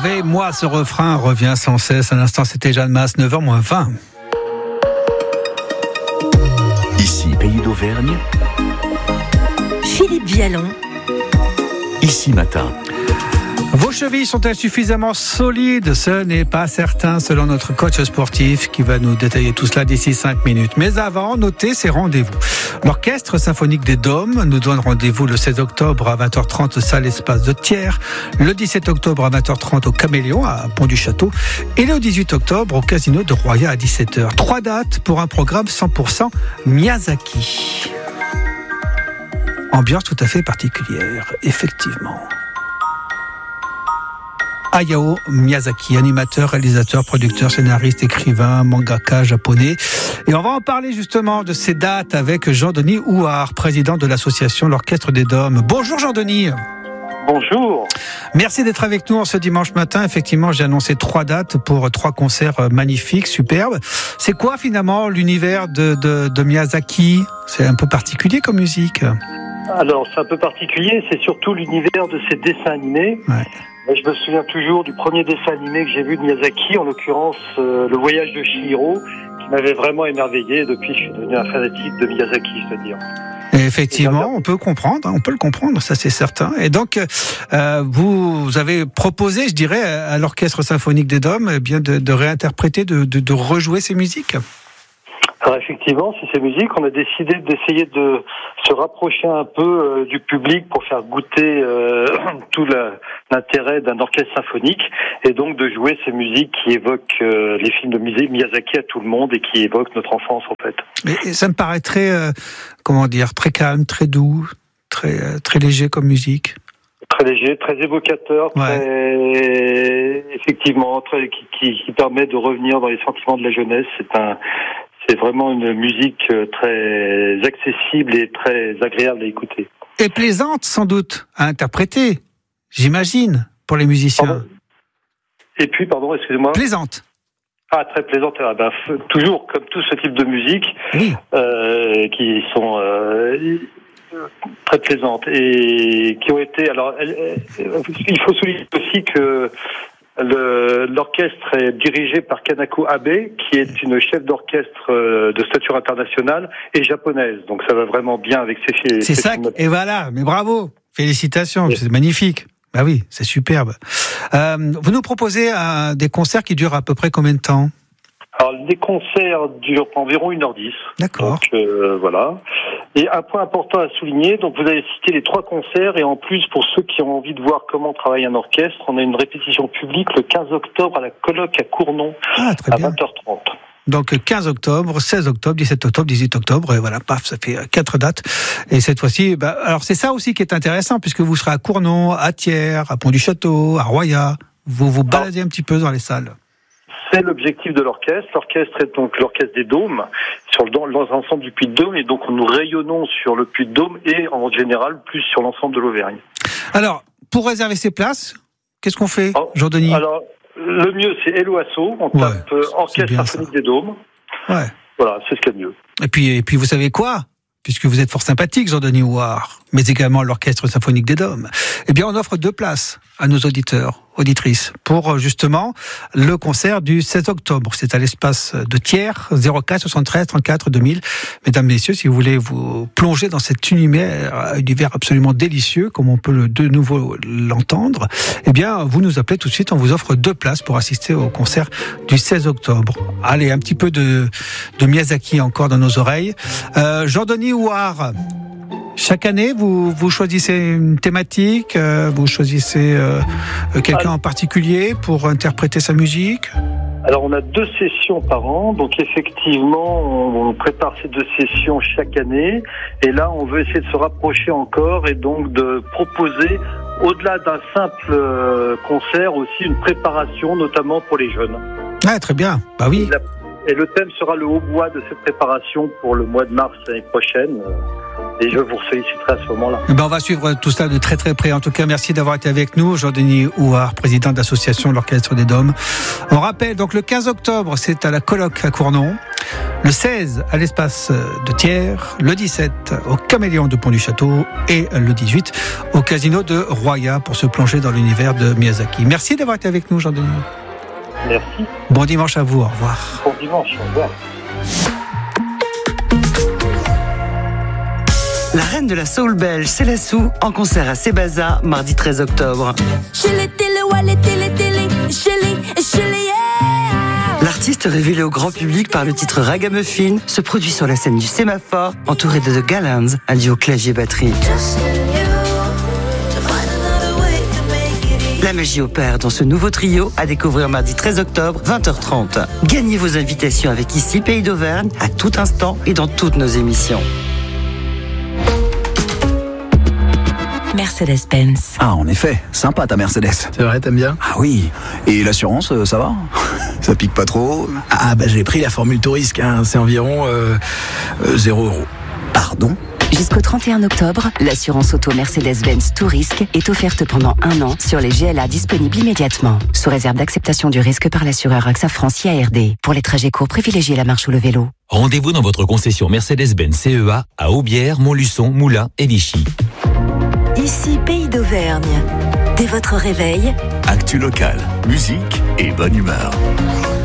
Énervez-moi, ce refrain revient sans cesse. À l'instant, c'était Jeanne Masse, 9h-20. Ici, Pays d'Auvergne. Philippe Vialon. Ici Matin. Vos chevilles sont-elles suffisamment solides ? Ce n'est pas certain, selon notre coach sportif qui va nous détailler tout cela d'ici 5 minutes. Mais avant, notez ces rendez-vous. L'Orchestre symphonique des Dômes nous donne rendez-vous le 16 octobre à 20h30 salle Espace de Thiers, le 17 octobre à 20h30 au Caméléon à Pont-du-Château et le 18 octobre au Casino de Roya à 17h. 3 dates pour un programme 100% Miyazaki. Ambiance tout à fait particulière, effectivement. Hayao Miyazaki, animateur, réalisateur, producteur, scénariste, écrivain, mangaka japonais. Et on va en parler justement de ces dates avec Jean-Denis Houard, président de l'association L'Orchestre des Dômes. Bonjour Jean-Denis. Bonjour. Merci d'être avec nous en ce dimanche matin. Effectivement, j'ai annoncé 3 dates pour 3 concerts magnifiques, superbes. C'est quoi finalement l'univers de Miyazaki ? C'est un peu particulier comme musique. Alors, c'est un peu particulier, c'est surtout l'univers de ses dessins animés. Ouais. Je me souviens toujours du premier dessin animé que j'ai vu de Miyazaki, en l'occurrence Le Voyage de Chihiro, qui m'avait vraiment émerveillé. Depuis, je suis devenu un fanatique de Miyazaki, c'est-à-dire. Et effectivement, on peut le comprendre, ça c'est certain. Et donc, vous avez proposé, je dirais, à l'Orchestre symphonique des Dômes, eh bien, de réinterpréter, de rejouer ces musiques. Alors effectivement, si c'est musique, on a décidé d'essayer de se rapprocher un peu du public pour faire goûter tout l'intérêt d'un orchestre symphonique et donc de jouer ces musiques qui évoquent les films de Miyazaki à tout le monde et qui évoquent notre enfance en fait. Et ça me paraît très, très calme, très doux, très léger comme musique. Très léger, très évocateur, effectivement, qui permet de revenir dans les sentiments de la jeunesse. C'est vraiment une musique très accessible et très agréable à écouter. Et plaisante, sans doute, à interpréter, j'imagine, pour les musiciens. Pardon, excusez-moi. Plaisante. Ah, très plaisante. Toujours, comme tout ce type de musique, oui. Qui sont très plaisantes et qui ont été... Alors, il faut souligner aussi que l'orchestre est dirigé par Kanako Abe, qui est une chef d'orchestre de stature internationale et japonaise. Donc ça va vraiment bien avec ses C'est ça, et voilà, mais bravo, félicitations, oui. C'est magnifique. Bah oui, c'est superbe. Vous nous proposez des concerts qui durent à peu près combien de temps ? Alors, les concerts durent environ 1h10. D'accord. Donc, voilà. Et un point important à souligner, donc vous avez cité les 3 concerts, et en plus, pour ceux qui ont envie de voir comment travaille un orchestre, on a une répétition publique le 15 octobre à la Colloque à Cournon, à 20h30. Donc 15 octobre, 16 octobre, 17 octobre, 18 octobre, et voilà, paf, ça fait 4 dates. Et cette fois-ci, alors c'est ça aussi qui est intéressant, puisque vous serez à Cournon, à Thiers, à Pont-du-Château, à Roya, vous vous baladez un petit peu dans les salles. C'est l'objectif de l'orchestre. L'orchestre est donc l'orchestre des Dômes, dans l'ensemble du Puy-de-Dôme, et donc nous rayonnons sur le Puy-de-Dôme et en général plus sur l'ensemble de l'Auvergne. Alors, pour réserver ces places, qu'est-ce qu'on fait, Jean-Denis ? Alors, le mieux c'est Hello Asso, on tape Orchestre symphonique des Dômes. Ouais. Voilà, c'est ce qu'il y a de mieux. Et puis vous savez quoi ? Puisque vous êtes fort sympathique, Jean-Denis Houard, mais également l'Orchestre symphonique des Dômes, eh bien on offre 2 places à nos auditeurs, auditrices, pour justement le concert du 16 octobre. C'est à l'espace de Thiers, 04 73 34 2000. Mesdames, messieurs, si vous voulez vous plonger dans cet univers absolument délicieux, comme on peut de nouveau l'entendre, eh bien vous nous appelez tout de suite, on vous offre 2 places pour assister au concert du 16 octobre. Allez, un petit peu de Miyazaki encore dans nos oreilles. Jean-Denis Houard, chaque année, vous choisissez une thématique, vous choisissez quelqu'un en particulier pour interpréter sa musique ? Alors, on a 2 sessions par an, donc effectivement, on prépare ces 2 sessions chaque année, et là, on veut essayer de se rapprocher encore et donc de proposer, au-delà d'un simple concert, aussi une préparation, notamment pour les jeunes. Ah, très bien, bah oui. Et le thème sera le hautbois de cette préparation pour le mois de mars l'année prochaine. et je vous solliciterai à ce moment-là. On va suivre tout cela de très très près. En tout cas, merci d'avoir été avec nous, Jean-Denis Houard, président de l'association L'Orchestre des Dômes. On rappelle, donc le 15 octobre, c'est à la Colloque à Cournon. Le 16 à l'espace de Thiers, le 17 au Caméléon de Pont-du-Château et le 18 au Casino de Roya pour se plonger dans l'univers de Miyazaki. Merci d'avoir été avec nous, Jean-Denis. Merci. Bon dimanche à vous, au revoir. Bon dimanche, au revoir. La reine de la soul belge, Célassou, en concert à Sébaza, mardi 13 octobre. L'artiste révélé au grand public par le titre Ragamuffin se produit sur la scène du Sémaphore, entouré de The Gallants, un duo clavier-batterie. La magie opère dans ce nouveau trio à découvrir mardi 13 octobre, 20h30. Gagnez vos invitations avec Ici Pays d'Auvergne, à tout instant et dans toutes nos émissions. Mercedes-Benz. Ah, en effet, sympa ta Mercedes. C'est vrai, t'aimes bien? Ah oui, et l'assurance, ça va? Ça pique pas trop? Ah bah j'ai pris la formule Tourrisque, hein. C'est environ 0 €. Pardon? Jusqu'au 31 octobre, l'assurance auto Mercedes-Benz Tourrisque est offerte pendant 1 an sur les GLA disponibles immédiatement, sous réserve d'acceptation du risque par l'assureur AXA France IARD. Pour les trajets courts, privilégiez la marche ou le vélo. Rendez-vous dans votre concession Mercedes-Benz CEA à Aubière, Montluçon, Moulins et Vichy. Ici Pays d'Auvergne. Dès votre réveil, Actu locale, musique et bonne humeur.